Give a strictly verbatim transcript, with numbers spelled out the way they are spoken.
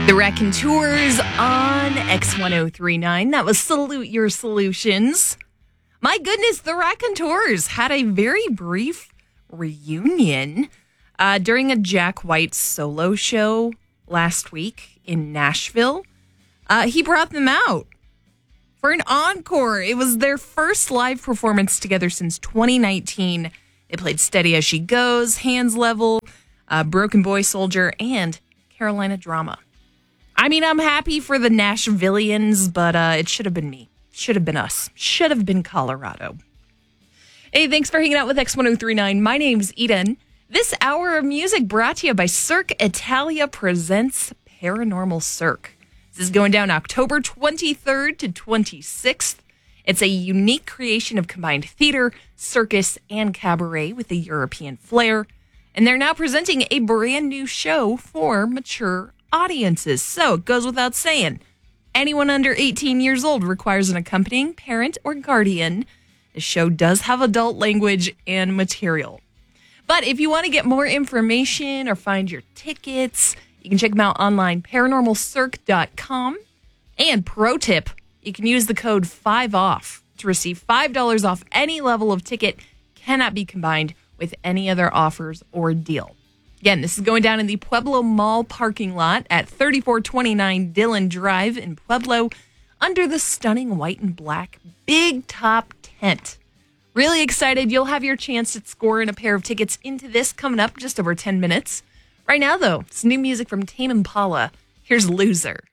The Raconteurs on X ten thirty-nine. That was Salute Your Solutions. My goodness, the Raconteurs had a very brief reunion uh, during a Jack White solo show last week in Nashville. Uh, he brought them out for an encore. It was their first live performance together since twenty nineteen. They played Steady As She Goes, Hands Level, uh, Broken Boy Soldier, and Carolina Drama. I mean, I'm happy for the Nashvillians, but uh, it should have been me. Should have been us. Should have been Colorado. Hey, thanks for hanging out with X ten thirty-nine. My name's Eden. This hour of music brought to you by Cirque Italia presents Paranormal Cirque. This is going down October twenty-third to twenty-sixth. It's a unique creation of combined theater, circus, and cabaret with a European flair. And they're now presenting a brand new show for mature audiences. So it goes without saying, anyone under eighteen years old requires an accompanying parent or guardian. The show does have adult language and material. But if you want to get more information or find your tickets, you can check them out online, paranormal cirque dot com. And pro tip, you can use the code five off to receive five dollars off any level of ticket. Cannot be combined with any other offers or deal. Again, this is going down in the Pueblo Mall parking lot at thirty-four twenty-nine Dillon Drive in Pueblo under the stunning white and black big top tent. Really excited. You'll have your chance at scoring a pair of tickets into this coming up just over ten minutes. Right now, though, it's new music from Tame Impala. Here's Loser.